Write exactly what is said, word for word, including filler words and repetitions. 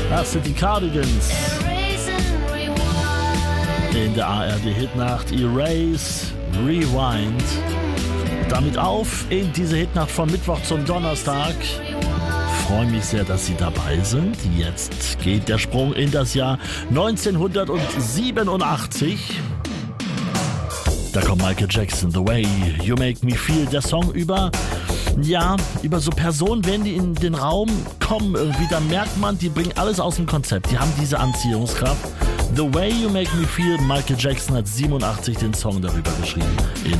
Das sind die Cardigans. In der A R D-Hitnacht Erase, Rewind. Damit auf in diese Hitnacht von Mittwoch zum Donnerstag. Ich freue mich sehr, dass Sie dabei sind. Jetzt geht der Sprung in das Jahr neunzehnhundertsiebenundachtzig. Da kommt Michael Jackson, The Way You Make Me Feel. Der Song über, ja, über so Personen, wenn die in den Raum kommen irgendwie, dann merkt man, die bringen alles aus dem Konzept. Die haben diese Anziehungskraft. The Way You Make Me Feel, Michael Jackson hat siebenundachtzig den Song darüber geschrieben. In